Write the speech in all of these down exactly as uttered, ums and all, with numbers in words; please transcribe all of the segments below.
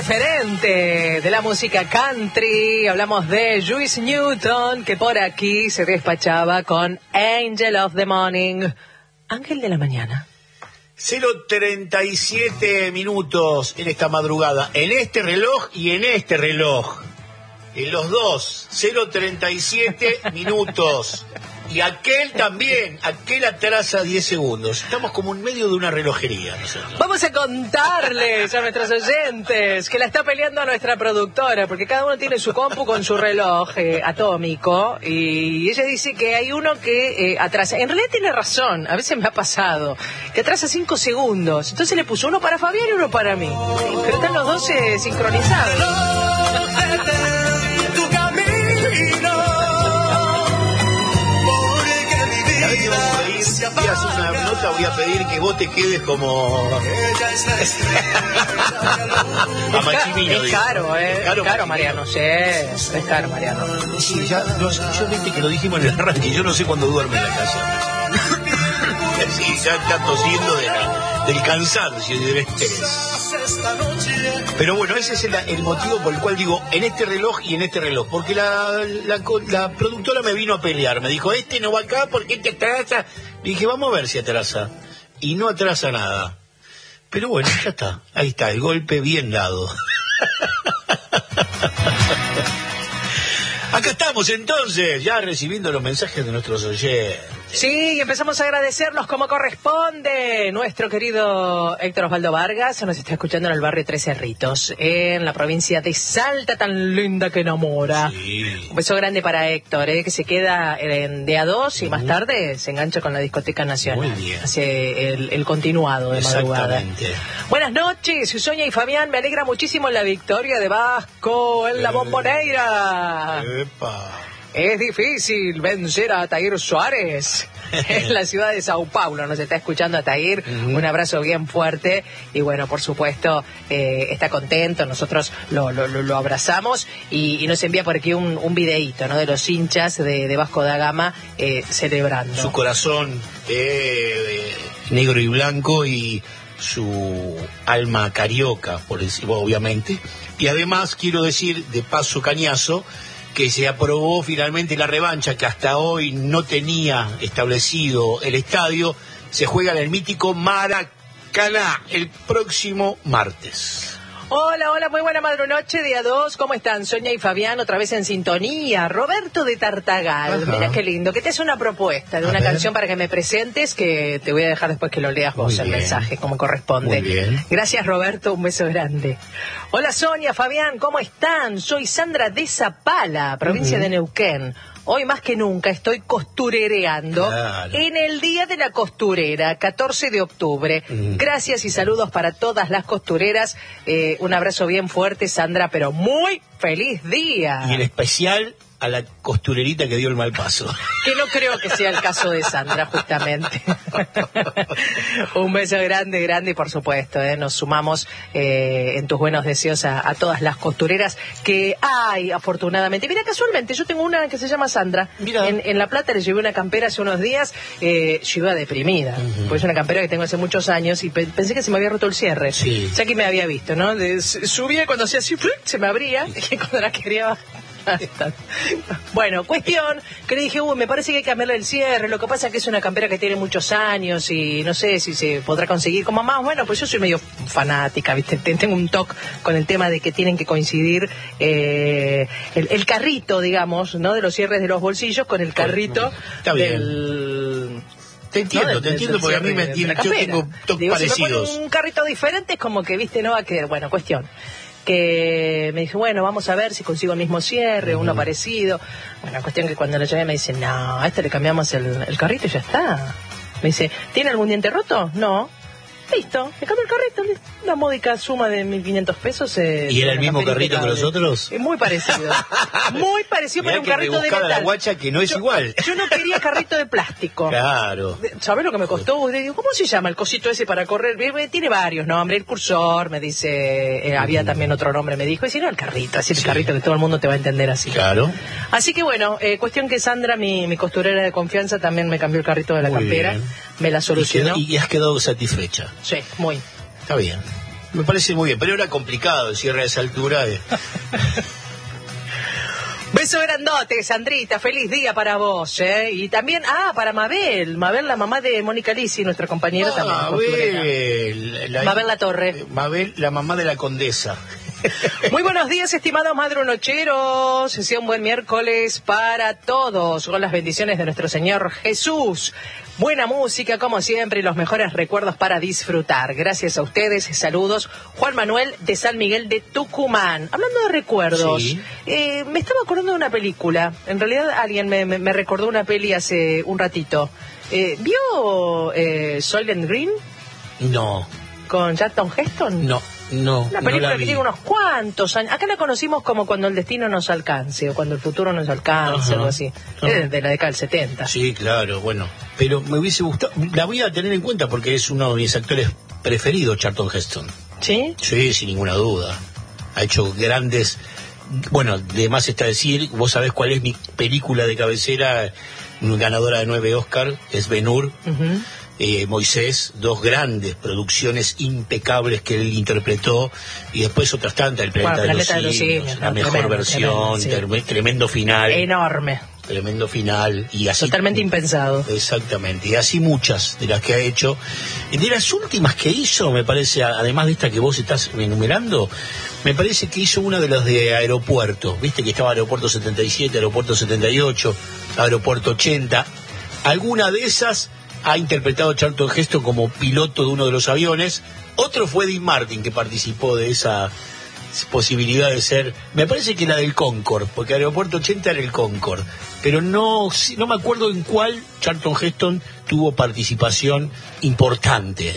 referente de la música country. Hablamos de Juice Newton, que por aquí se despachaba con Angel of the Morning, Ángel de la Mañana. cero treinta y siete minutos en esta madrugada, en este reloj y en este reloj. En los dos, cero treinta y siete minutos. Y aquel también, aquel atrasa diez segundos. Estamos como en medio de una relojería nosotros. Vamos a contarles a nuestros oyentes que la está peleando a nuestra productora, porque cada uno tiene su compu con su reloj eh, atómico, y ella dice que hay uno que eh, atrasa. En realidad tiene razón, a veces me ha pasado, que atrasa cinco segundos. Entonces le puso uno para Fabián y uno para mí. Pero están los dos eh, sincronizados. Si haces una nota, voy a pedir que vos te quedes como a Machimino. Es caro, eh. Es caro, caro Mariano, sí. Es caro, Mariano. Sí, ya, no, yo viste que lo dijimos en el ranking, yo no sé cuándo duerme en la casa. Sí, ya está tosiendo de la, del cansancio y del estrés. Pero bueno, ese es el, el motivo por el cual digo en este reloj y en este reloj, porque la, la, la productora me vino a pelear, me dijo, este no va acá porque este atrasa. Dije, vamos a ver si atrasa, y no atrasa nada. Pero bueno, ya está, ahí está, el golpe bien dado. Acá estamos entonces, ya recibiendo los mensajes de nuestros oyentes. Sí, y empezamos a agradecerlos como corresponde. Nuestro querido Héctor Osvaldo Vargas nos está escuchando en el barrio Tres Cerritos, en la provincia de Salta, tan linda que enamora. Sí. Un beso grande para Héctor, ¿eh? Que se queda en D A dos y uh-huh. más tarde se engancha con la Discoteca Nacional. Muy bien. Hace el, el continuado de madrugada. Buenas noches, Sonia y Fabián. Me alegra muchísimo la victoria de Vasco en la Bombonera. Epa. Es difícil vencer a Atair Suárez en la ciudad de Sao Paulo. Nos está escuchando Atair. Uh-huh. Un abrazo bien fuerte. Y bueno, por supuesto, eh, está contento. Nosotros lo, lo, lo abrazamos. Y, y nos envía por aquí un, un videíto, ¿no? De los hinchas de, de Vasco da Gama eh, celebrando. Su corazón eh, negro y blanco y su alma carioca, por decirlo, obviamente. Y además, quiero decir, de paso cañazo, que se aprobó finalmente la revancha que hasta hoy no tenía establecido el estadio. Se juega en el mítico Maracaná el próximo martes. Hola, hola, muy buena madrunoche, día dos, ¿cómo están? Sonia y Fabián otra vez en sintonía. Roberto de Tartagal, ajá. Mira qué lindo, que te hace una propuesta de a una ver. canción para que me presentes, que te voy a dejar después que lo leas vos, muy el bien. mensaje, como corresponde. Muy bien. Gracias, Roberto, un beso grande. Hola, Sonia, Fabián, ¿cómo están? Soy Sandra de Zapala, provincia uh-huh. de Neuquén. Hoy más que nunca estoy costurereando claro. en el Día de la Costurera, catorce de octubre. Mm. Gracias y saludos para todas las costureras. Eh, un abrazo bien fuerte, Sandra, pero muy feliz día. Y en especial a la costurerita que dio el mal paso. Que no creo que sea el caso de Sandra, justamente. Un beso grande, grande, y por supuesto, eh, nos sumamos eh, en tus buenos deseos a, a todas las costureras que hay, afortunadamente. Mira, casualmente, yo tengo una que se llama Sandra. Mira. En, en La Plata le llevé una campera hace unos días, eh, yo iba deprimida, uh-huh. pues es una campera que tengo hace muchos años y pe- pensé que se me había roto el cierre. Sí. Ya que me había visto, ¿no? De, subía cuando hacía así, se me abría, y cuando la quería bueno, cuestión que le dije, uy, me parece que hay que cambiarle el cierre. Lo que pasa es que es una campera que tiene muchos años y no sé si se podrá conseguir como más. Bueno, pues yo soy medio fanática, ¿viste? Tengo un toque con el tema de que tienen que coincidir eh, el, el carrito, digamos, ¿no? De los cierres de los bolsillos con el carrito Está bien. del... Te entiendo, no, te entiendo, porque a mí me tiene, yo tengo toques Digo, parecidos. Si me un carrito diferente es como que, viste, no va a quedar. Bueno, cuestión. Que me dije, bueno, vamos a ver si consigo el mismo cierre, uh-huh. uno parecido. Bueno, cuestión que cuando lo llamé me dice, no, a este le cambiamos el, el carrito y ya está. Me dice, ¿tiene algún diente roto? No. Listo, me cambio el carrito, una módica suma de mil quinientos pesos. Eh, ¿Y era el mismo carrito que los otros? Eh, muy parecido, muy parecido, pero un carrito de metal. La guacha que no es yo, igual. Yo no quería carrito de plástico. Claro. ¿Sabés lo que me costó? Le digo, ¿cómo se llama el cosito ese para correr? Tiene varios nombres, el cursor, me dice, eh, había también otro nombre, me dijo, y si no, el carrito, así el sí. carrito que todo el mundo te va a entender así. Claro. Así que bueno, eh, cuestión que Sandra, mi, mi costurera de confianza, también me cambió el carrito de la muy campera, bien. Me la solucionó. Y, quedó, y has quedado satisfecha. Sí, muy. Está bien. Me parece muy bien, pero era complicado el cierre a esa altura. De... Beso grandote, Sandrita, feliz día para vos, ¿eh? Y también, ah, para Mabel, Mabel, la mamá de Mónica Lisi, nuestra compañera ah, también. Mabel, la, Mabel La Torre. Mabel, la mamá de la condesa. Muy buenos días, estimados madrunocheros. Sea un buen miércoles para todos, con las bendiciones de nuestro Señor Jesús. Buena música, como siempre, y los mejores recuerdos para disfrutar. Gracias a ustedes, saludos. Juan Manuel de San Miguel de Tucumán. Hablando de recuerdos, sí. eh, me estaba acordando de una película. En realidad alguien me, me, me recordó una peli hace un ratito. Eh, ¿Vio eh, Soylent Green? No. ¿Con Charlton Heston? No. No, una película no la que vi. tiene unos cuantos años. Acá la conocimos como Cuando el destino nos alcance, o Cuando el futuro nos alcance, Ajá, algo así. ajá. Es de la década del setenta. Sí, claro, bueno. Pero me hubiese gustado, la voy a tener en cuenta porque es uno de mis actores preferidos, Charlton Heston. ¿Sí? Sí, sin ninguna duda. Ha hecho grandes... Bueno, de más está decir, vos sabés cuál es mi película de cabecera, ganadora de nueve Oscar, es Ben-Hur. Uh-huh. Eh, Moisés, dos grandes producciones impecables que él interpretó, y después otras tantas, El Planeta, Bueno, de, Planeta los de los Simios, Simios, la no, mejor tremendo, versión, tremendo, sí. trem- tremendo final, Enorme. tremendo final, y así Totalmente impensado. Exactamente, y así muchas de las que ha hecho. De las últimas que hizo, me parece, además de esta que vos estás enumerando, me parece que hizo una de las de aeropuerto, viste que estaba Aeropuerto setenta y siete, Aeropuerto setenta y ocho, Aeropuerto ochenta, alguna de esas ha interpretado Charlton Heston como piloto de uno de los aviones. Otro fue Dean Martin, que participó de esa posibilidad de ser, me parece que la del Concorde, porque Aeropuerto ochenta era el Concorde, pero no, no me acuerdo en cuál Charlton Heston tuvo participación importante.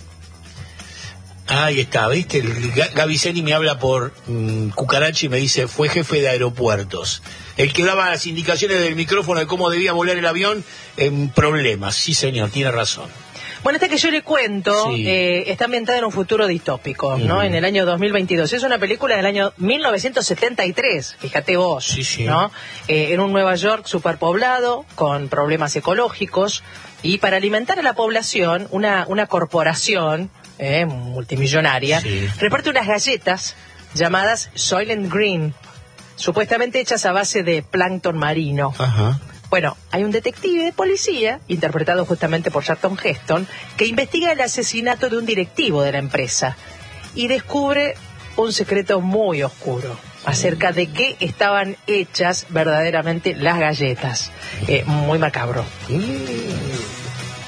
Ahí está, ¿viste? El Gaviceni me habla por mmm, Cucarachi y me dice, fue jefe de aeropuertos. El que daba las indicaciones del micrófono de cómo debía volar el avión en problemas. Sí, señor, tiene razón. Bueno, esta que yo le cuento Sí. eh, está ambientada en un futuro distópico, ¿no? Mm. En el año dos mil veintidós. Es una película del año mil novecientos setenta y tres, fíjate vos, Sí, sí. ¿no? Eh, en un Nueva York superpoblado, con problemas ecológicos, y para alimentar a la población, una, una corporación eh, multimillonaria Sí. reparte unas galletas llamadas Soylent Green, supuestamente hechas a base de plancton marino. Ajá. Bueno, hay un detective de policía, interpretado justamente por Charlton Heston, que investiga el asesinato de un directivo de la empresa y descubre un secreto muy oscuro acerca de qué estaban hechas verdaderamente las galletas. Eh, muy macabro. Mm.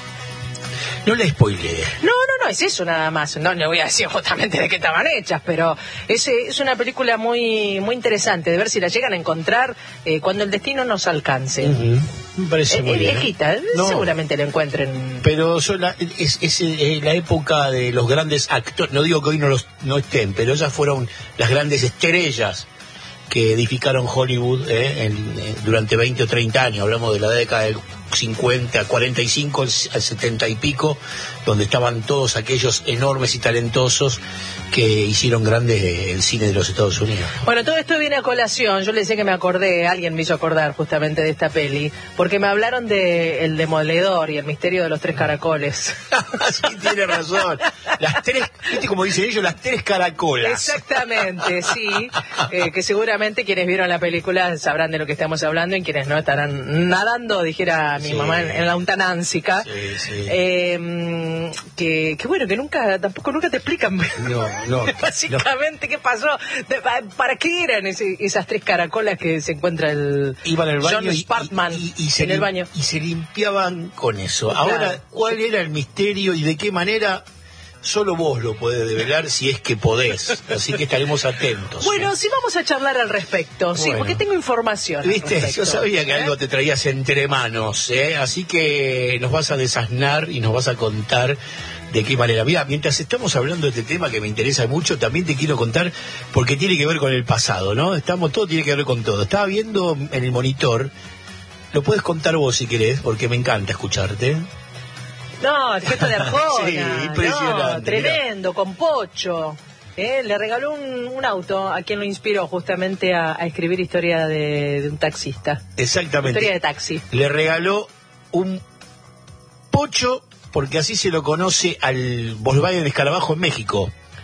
No le spoileé. No, no, no, es eso nada más. No le voy a decir justamente de qué estaban hechas, pero es, es una película muy muy interesante de ver si la llegan a encontrar eh, cuando el destino nos alcance. Uh-huh. Me parece Es muy bien. viejita, No. seguramente la encuentren. Pero son la, es, es eh, la época de los grandes actores, no digo que hoy no, los, no estén, pero ellas fueron las grandes estrellas que edificaron Hollywood eh, en, en, durante veinte o treinta años. Hablamos de la década del cincuenta, cuarenta y cinco al setenta y pico, donde estaban todos aquellos enormes y talentosos que hicieron grande el cine de los Estados Unidos. Bueno, todo esto viene a colación. Yo le decía que me acordé, alguien me hizo acordar justamente de esta peli, porque me hablaron de El Demoledor y El Misterio de los Tres Caracoles. Sí, tiene razón. Las tres, ¿viste como dicen ellos? Las tres caracolas. Exactamente, sí. Eh, que seguramente quienes vieron la película sabrán de lo que estamos hablando y quienes no estarán nadando, dijera mi Sí. mamá, en, en la untanánsica. Sí, sí. Eh, que, que bueno, que nunca, tampoco nunca te explican. No, no. Básicamente, ¿qué pasó? De- ¿Para qué eran ese- esas tres caracolas que se encuentra el Iban al baño John y, Spartman y- y se en el lim- baño? y se limpiaban con eso. Claro. Ahora, ¿cuál era el misterio y de qué manera? Solo vos lo podés develar si es que podés. Así que estaremos atentos. Bueno, ¿eh? sí vamos a charlar al respecto, sí, Bueno. porque tengo información. al Viste, respecto, yo sabía que ¿eh? algo te traías entre manos, ¿eh? Así que nos vas a desasnar y nos vas a contar de qué manera. Mira, mientras estamos hablando de este tema que me interesa mucho, también te quiero contar porque tiene que ver con el pasado, ¿no? Estamos, todo tiene que ver con todo. Estaba viendo en el monitor, lo puedes contar vos si querés, porque me encanta escucharte. No, el gesto de Arjona. Sí, impresionante, No, tremendo, con Pocho. Eh, le regaló un, un auto a quien lo inspiró justamente a, a escribir historia de, de un taxista. Exactamente. Historia de taxi. Le regaló un Pocho, porque así se lo conoce al Volkswagen Escarabajo en México.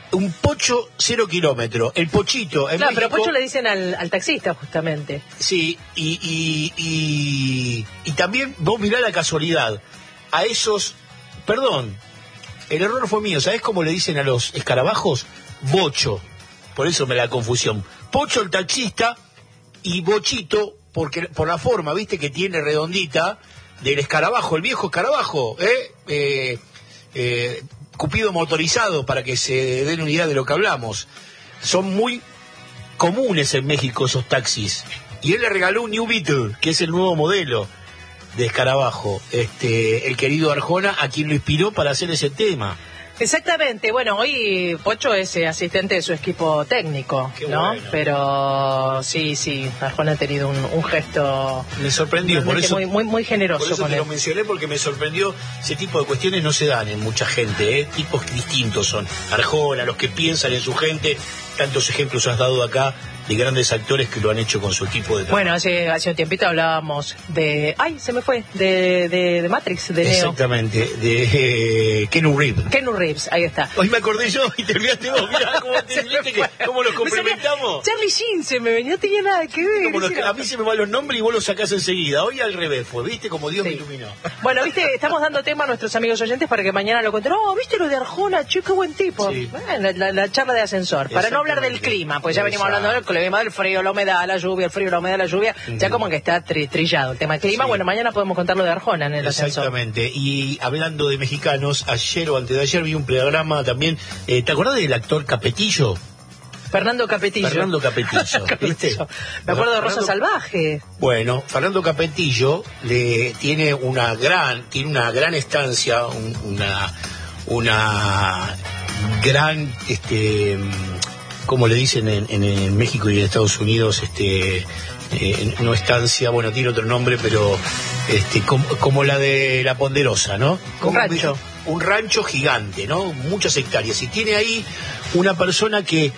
un pocho cero kilómetro. El pochito. En claro, México, pero pocho le dicen al, al taxista, justamente. Sí, y, y, y, y también vos mirá la casualidad. A esos. Perdón, el error fue mío. ¿Sabés cómo le dicen a los escarabajos? Bocho. Por eso me da confusión. Pocho el taxista y bochito, porque por la forma, viste, que tiene redondita del escarabajo, el viejo escarabajo, ¿eh? Eh, eh, Cupido motorizado, para que se den una idea de lo que hablamos. Son muy comunes en México esos taxis. Y él le regaló un New Beetle, que es el nuevo modelo de escarabajo. Este, el querido Arjona, a quien lo inspiró para hacer ese tema. Exactamente, bueno, hoy Pocho es eh, asistente de su equipo técnico, Qué ¿no? Bueno. Pero sí, sí, Arjona ha tenido un, un gesto me sorprendió, por eso, muy, muy, muy generoso. Por eso con te él. lo mencioné, porque me sorprendió. Ese tipo de cuestiones no se dan en mucha gente, ¿eh? Tipos distintos son. Arjona, los que piensan en su gente, tantos ejemplos has dado acá de grandes actores que lo han hecho con su equipo de trabajo. Bueno, hace, hace un tiempito hablábamos de... ¡Ay, se me fue! De, de, de Matrix, de Neo. Exactamente, de eh, Keanu Reeves. Keanu Reeves, ahí está. Hoy me acordé yo y te olvidaste vos. Mirá cómo, te, ¿viste que, cómo los complementamos. Charlie Sheen se me venía, no tenía nada que ver. Como los, a mí se me van los nombres y vos los sacás enseguida. Hoy al revés fue, ¿viste? Como Dios sí. me iluminó. Bueno, ¿viste? Estamos dando tema a nuestros amigos oyentes para que mañana lo cuenten. Oh, ¿viste lo de Arjona? Che, qué buen tipo. Sí. Bueno, la, la charla de ascensor. Para no hablar del clima, pues ya venimos hablando del clima, del frío, la humedad, la lluvia, el frío, la humedad, la lluvia, uh-huh. ya como que está tri- trillado el tema del clima. Sí. Bueno, mañana podemos contar lo de Arjona en el ascensor. Exactamente. Y hablando de mexicanos, ayer o antes de ayer vi un programa también. Eh, ¿Te acordás del actor Capetillo? Fernando Capetillo. Fernando Capetillo, ¿viste? Me acuerdo de Rosa Fernando... Salvaje. Bueno, Fernando Capetillo le tiene una gran, tiene una gran estancia, un, una, una gran, este, como le dicen en, en, en México y en Estados Unidos, este, eh, no estancia, bueno, tiene otro nombre, pero este, como, como la de La Ponderosa, ¿no? Un rancho. Un rancho gigante, ¿no? Muchas hectáreas. Y tiene ahí una persona que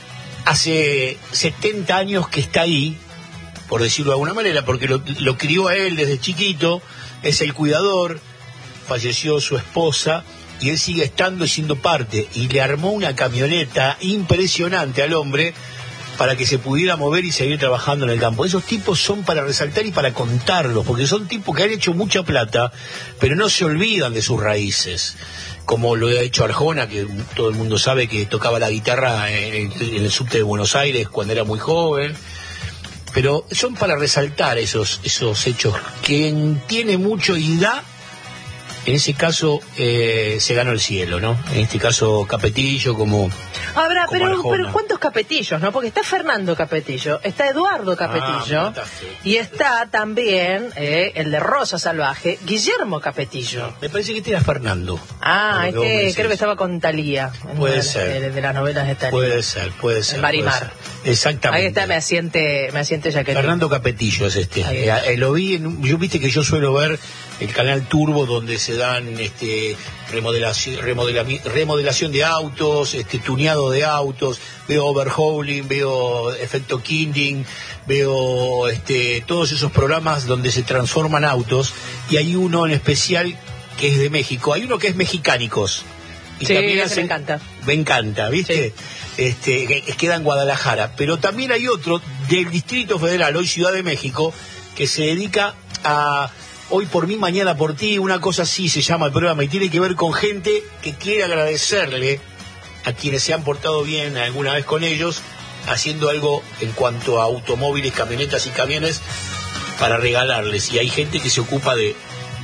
hace setenta años que está ahí, por decirlo de alguna manera, porque lo, lo crió a él desde chiquito, es el cuidador, falleció su esposa, y él sigue estando y siendo parte, y le armó una camioneta impresionante al hombre para que se pudiera mover y seguir trabajando en el campo. Esos tipos son para resaltar y para contarlos, porque son tipos que han hecho mucha plata, pero no se olvidan de sus raíces, como lo ha hecho Arjona, que todo el mundo sabe que tocaba la guitarra en, en el subte de Buenos Aires cuando era muy joven. Pero son para resaltar esos, esos hechos. Quien tiene mucho y da, en ese caso eh, se ganó el cielo, ¿no? En este caso Capetillo como... Ahora, como pero, Arjona. pero ¿cuántos Capetillos, no? Porque está Fernando Capetillo, está Eduardo Capetillo, ah, y está también eh, el de Rosa Salvaje, Guillermo Capetillo. No, me parece que este era Fernando. Ah, este creo que estaba con Talía. Puede de, ser. De, de las novelas de Talía. Puede ser, puede ser. Marimar. Ser. Exactamente. Ahí está, me asiente, me asiente Jaqueline. Fernando Capetillo es este. Eh, eh, lo vi, en, yo viste que yo suelo ver el canal Turbo, donde se dan este remodelación, remodela, remodelación de autos, este tuneado de autos, veo overhauling, veo efecto Kindling, veo este todos esos programas donde se transforman autos, y hay uno en especial que es de México, hay uno que es Mexicánicos. Y sí, también hace, me encanta. Me encanta, ¿viste? Sí. Este, que queda en Guadalajara. Pero también hay otro del Distrito Federal, hoy Ciudad de México, que se dedica a Hoy por mí, mañana por ti, una cosa así se llama el programa, y tiene que ver con gente que quiere agradecerle a quienes se han portado bien alguna vez con ellos, haciendo algo en cuanto a automóviles, camionetas y camiones para regalarles. Y hay gente que se ocupa de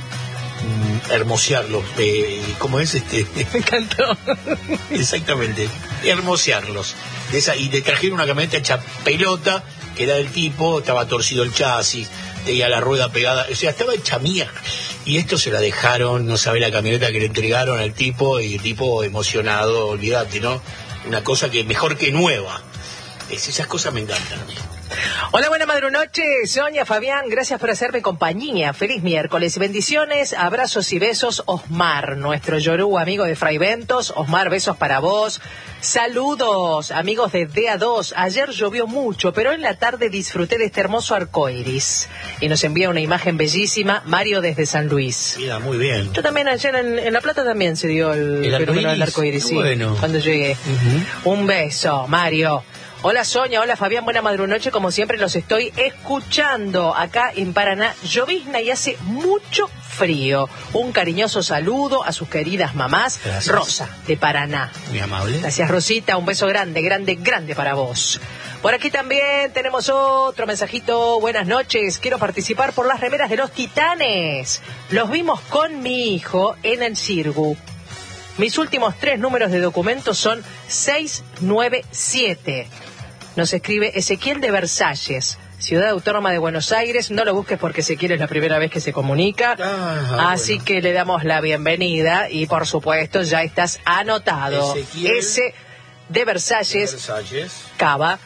mm, hermosearlos, de, ¿cómo es este? Me encantó. Exactamente, hermosearlos. De esa, y le trajeron una camioneta hecha pelota, que era del tipo, estaba torcido el chasis, tenía la rueda pegada, o sea, estaba hecha mía. Y esto se la dejaron, no sabe la camioneta que le entregaron al tipo, y el tipo emocionado, olvídate, ¿no? Una cosa que mejor que nueva. Es, esas cosas me encantan a mí. Hola, buena madrunoche, Sonia, Fabián, gracias por hacerme compañía. Feliz miércoles, bendiciones, abrazos y besos, Osmar, nuestro Yoruba amigo de Fray Ventos. Osmar, besos para vos. Saludos, amigos de D A dos. Ayer llovió mucho, pero en la tarde disfruté de este hermoso arcoiris. Y nos envía una imagen bellísima, Mario desde San Luis. Mira, muy bien. Yo también ayer en, en La Plata también se dio el, el fenómeno del arcoiris, sí, bueno. Cuando llegué. Uh-huh. Un beso, Mario. Hola Sonia, hola Fabián, buena madrunoche, como siempre los estoy escuchando acá en Paraná. Llovizna y hace mucho frío. Un cariñoso saludo a sus queridas mamás. Gracias. Rosa, de Paraná. Muy amable. Gracias Rosita, un beso grande, grande, grande para vos. Por aquí también tenemos otro mensajito. Buenas noches, quiero participar por las remeras de los Titanes. Los vimos con mi hijo en el Cirgu. Mis últimos tres números de documentos son seis nueve siete. Nos escribe Ezequiel de Versalles, Ciudad Autónoma de Buenos Aires. No lo busques porque Ezequiel es la primera vez que se comunica. Ah, Así bueno. que le damos la bienvenida y por supuesto ya estás anotado. Ezequiel S de Versalles, Versalles. Cava.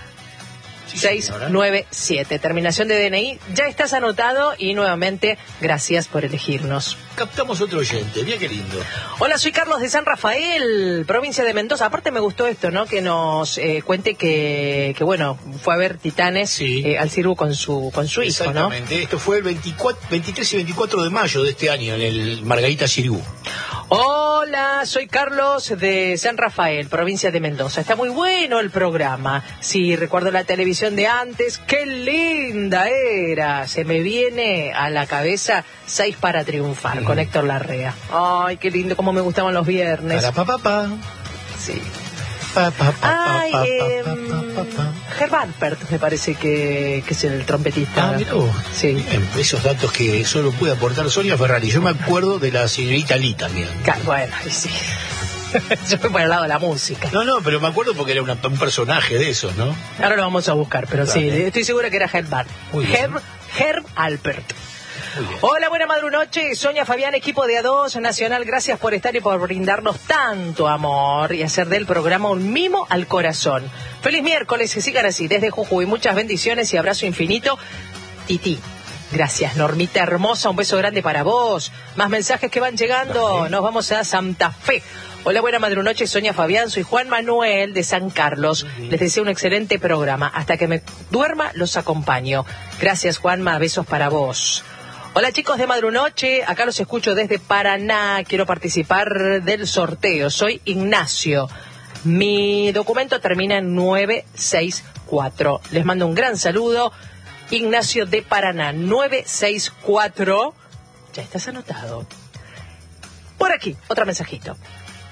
Sí, seis nueve siete, terminación de D N I, ya estás anotado y nuevamente gracias por elegirnos. Captamos otro oyente, mira qué lindo. Hola, soy Carlos de San Rafael, provincia de Mendoza. Aparte me gustó esto, ¿no? Que nos eh, cuente que, que, bueno, fue a ver Titanes sí. eh, al Cirgu con su con su hijo, ¿no? Exactamente, esto fue el veinticuatro, veintitrés y veinticuatro de mayo de este año en el Margarita Cirgu. Hola, soy Carlos de San Rafael, provincia de Mendoza. Está muy bueno el programa. Sí, recuerdo la televisión de antes. ¡Qué linda era! Se me viene a la cabeza Seis para triunfar, mm. con Héctor Larrea. Ay, qué lindo, cómo me gustaban los viernes. Para pa, pa, pa. Sí. Pa, pa, pa, Ay, pa, pa, eh, pa, pa, pa, pa. Herb Alpert me parece que, que es el trompetista. Ah, mirá vos. Sí. Bien, esos datos que solo puede aportar Sonia Ferrari. Yo me acuerdo de la señorita Lee también. Bueno, y sí. Yo fui por el lado de la música. No, no, pero me acuerdo porque era una, un personaje de esos, ¿no? Ahora lo vamos a buscar, pero Dale. sí, estoy segura que era Herb Alpert. Herb, Herb Alpert. Hola, buena madrunoche, Sonia, Fabián, equipo de A dos Nacional, gracias por estar y por brindarnos tanto amor y hacer del programa un mimo al corazón. Feliz miércoles, que sigan así, desde Jujuy, muchas bendiciones y abrazo infinito. Titi. Gracias, Normita hermosa, un beso grande para vos. Más mensajes que van llegando, Dale. Nos vamos a Santa Fe. Hola, buena madrunoche, Sonia, Fabián, soy Juan Manuel de San Carlos. Uh-huh. Les deseo un excelente programa. Hasta que me duerma, los acompaño. Gracias, Juanma, besos para vos. Hola chicos de Madrunoche, acá los escucho desde Paraná, quiero participar del sorteo, soy Ignacio, mi documento termina en nueve seis cuatro, les mando un gran saludo, Ignacio de Paraná, nueve seis cuatro, ya estás anotado. Por aquí, otro mensajito.